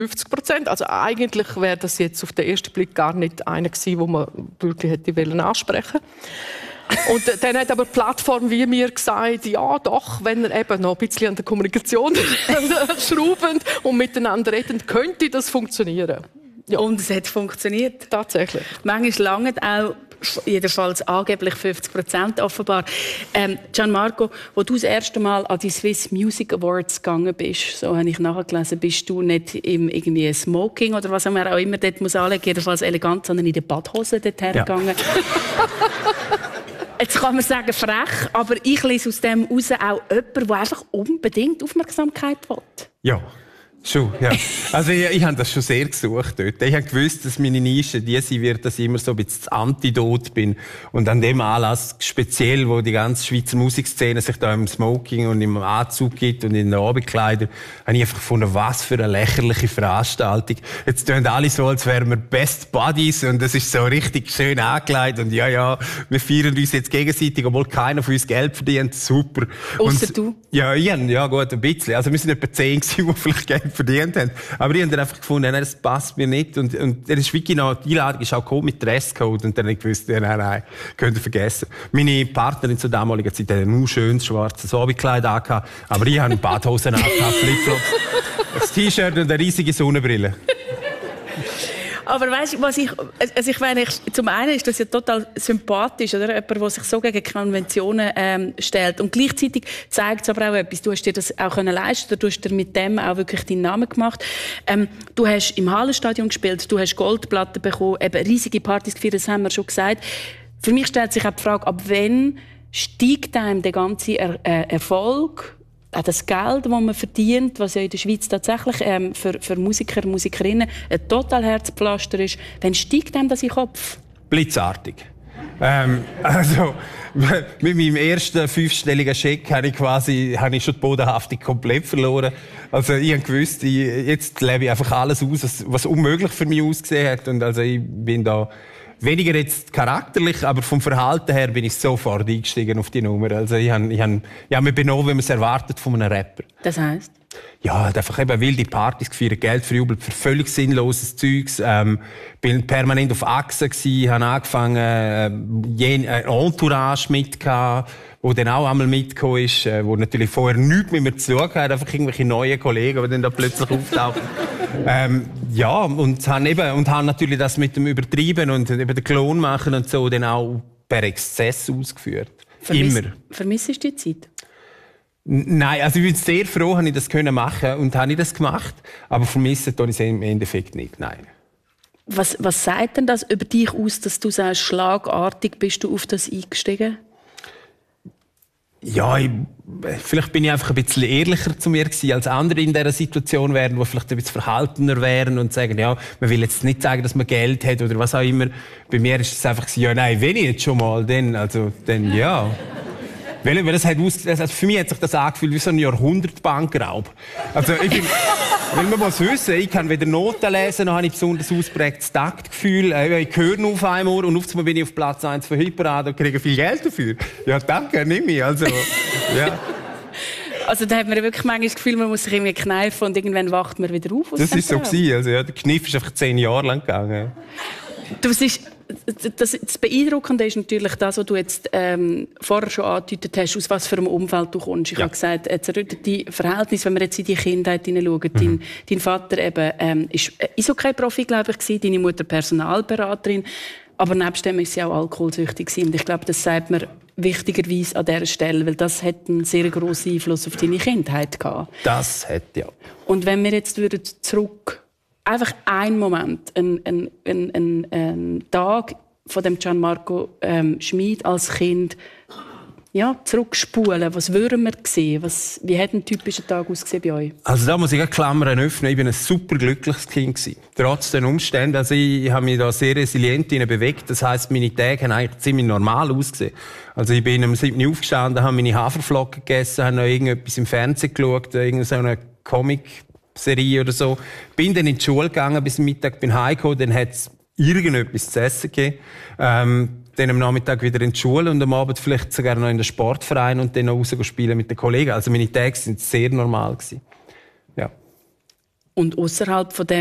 50%. Also eigentlich wäre das jetzt auf den ersten Blick gar nicht einer gewesen, den man wirklich hätte ansprechen wollen. Und dann hat aber die Plattform wie mir gesagt, ja doch, wenn er eben noch ein bisschen an der Kommunikation schrauben und miteinander reden, könnte das funktionieren. Ja. Und es hat funktioniert. Tatsächlich. Manchmal lange auch, jedenfalls angeblich 50% offenbar. Gianmarco, als du das erste Mal an die Swiss Music Awards gegangen bist, so habe ich nachgelesen, bist du nicht im irgendwie Smoking oder was man auch immer dort muss anlegen, jedenfalls elegant, sondern in der Badhose dorthin gegangen. Jetzt kann man sagen, frech, aber ich lese aus dem heraus auch jemanden, der einfach unbedingt Aufmerksamkeit will. Ja. Schon, ja. Also ich habe das schon sehr gesucht dort. Ich habe gewusst, dass meine Nische die sein wird, dass ich immer so ein bisschen das Antidot bin. Und an dem Anlass, speziell, wo die ganze Schweizer Musikszene sich da im Smoking und im Anzug gibt und in den Abendkleidern, habe ich einfach gefunden, was für eine lächerliche Veranstaltung. Jetzt tun alle so, als wären wir Best Buddies und das ist so richtig schön angelegt und ja, wir feiern uns jetzt gegenseitig, obwohl keiner von uns Geld verdient. Super. Ausser du? Ja, ja, gut, ein bisschen. Also wir sind etwa 10 gewesen, die vielleicht Geld verdient haben. Aber ich habe dann einfach gefunden, nein, das passt mir nicht. Und das ist wirklich noch, die Einladung ist auch gekommen mit Dresscode. Und dann habe ich gewusst, nein, könnt ihr vergessen. Meine Partnerin zur damaligen Zeit hatte nur schönes schwarzes Abendkleid angehabt. Aber ich habe Badhosen angehabt, Flipflops, ein T-Shirt und eine riesige Sonnenbrille. Aber weißt du, zum einen ist das ja total sympathisch, oder? Jemand, der sich so gegen Konventionen stellt. Und gleichzeitig zeigt es aber auch etwas. Du hast dir das auch leisten können, du hast dir mit dem auch wirklich deinen Namen gemacht. Du hast im Hallenstadion gespielt, du hast Goldplatten bekommen, eben riesige Partys gefeiert, das haben wir schon gesagt. Für mich stellt sich auch die Frage, ab wann steigt einem der ganze Erfolg, auch das Geld, das man verdient, was ja in der Schweiz tatsächlich für Musiker und Musikerinnen ein total Herzpflaster ist, wann steigt einem das in den Kopf? Blitzartig. Also, mit meinem ersten 5-stelligen Scheck habe ich schon die Bodenhaftung komplett verloren. Also, ich habe gewusst, jetzt lebe ich einfach alles aus, was unmöglich für mich ausgesehen hat. Und also, ich bin da weniger jetzt charakterlich, aber vom Verhalten her bin ich sofort eingestiegen auf die Nummer. Also ich habe mich benommen, wie man es erwartet von einem Rapper. Das heisst? Ja, hat einfach eben wilde Partys gefeiert, Geld verjubelt für völlig sinnloses Zeugs. Bin permanent auf Achse gsi, habe angefangen, eine Entourage mitgehabt, wo dann auch einmal mitgekommen ist, wo natürlich vorher nichts mit mir zu tun hat, einfach irgendwelche neuen Kollegen, die dann da plötzlich auftauchen. Ja, und haben natürlich das mit dem Übertreiben und eben den Klon machen und so dann auch per Exzess ausgeführt. Immer. Vermisst du die Zeit? Nein, also ich bin sehr froh, dass ich das machen konnte und habe ich das gemacht, aber vermissen tue ich es im Endeffekt nicht, nein. Was sagt denn das über dich aus, dass du sagst, schlagartig bist du auf das eingestiegen? Ja, vielleicht bin ich einfach ein bisschen ehrlicher zu mir gewesen, als andere in dieser Situation wären, die vielleicht ein bisschen verhaltener wären und sagen, ja, man will jetzt nicht sagen, dass man Geld hat oder was auch immer. Bei mir ist es einfach so, ja, nein, wenn ich jetzt schon mal, dann ja. Weil das hat also für mich hat sich das angefühlt wie so ein Jahrhundertbankraub. Also weil man muss wissen, ich kann weder Noten lesen, noch habe ich besonders ausprägtes Taktgefühl. Ich höre auf einmal und auf einmal bin ich auf Platz 1 von Hitparade und kriege viel Geld dafür. Ja, danke, nimm mich. Also, ja. Also da hat man wirklich manchmal das Gefühl, man muss sich irgendwie kneifen und irgendwann wacht man wieder auf. Das ist so gewesen. Also, ja, der Kniff ist einfach 10 Jahre lang gegangen. Das Beeindruckende ist natürlich das, was du jetzt vorher schon angedeutet hast, aus was für einem Umfeld du kommst. Ich habe gesagt, die Verhältnisse, wenn wir jetzt in die Kindheit hineinschauen, dein Vater eben, ist Eishockey-Profi, glaube ich, gewesen, deine Mutter Personalberaterin, aber nebst dem ist sie auch alkoholsüchtig gewesen. Und ich glaube, das sagt man wichtigerweise an dieser Stelle, weil das hat einen sehr grossen Einfluss auf deine Kindheit gehabt. Das hat, ja. Und wenn wir jetzt zurück einfach einen Moment, einen Tag von dem Gianmarco Schmid als Kind zurückspulen. Was würden wir sehen? Wie hat ein typischer Tag ausgesehen bei euch? Also da muss ich Klammern öffnen. Ich war ein super glückliches Kind gewesen. Trotz den Umständen. Also ich habe mich da sehr resilient bewegt. Das heisst, meine Tage haben eigentlich ziemlich normal ausgesehen. Also ich bin am 7. Uhr aufgestanden, habe meine Haferflocken gegessen, habe noch irgendetwas im Fernsehen geschaut, irgendeine Comic-Serie oder so. Bin dann in die Schule gegangen, bis Mittag bin heimgekommen, dann hat es irgendetwas zu essen gegeben. Dann am Nachmittag wieder in die Schule und am Abend vielleicht sogar noch in den Sportverein und dann noch raus spielen mit den Kollegen. Also meine Tage sind sehr normal gewesen. Ja. Und außerhalb von dem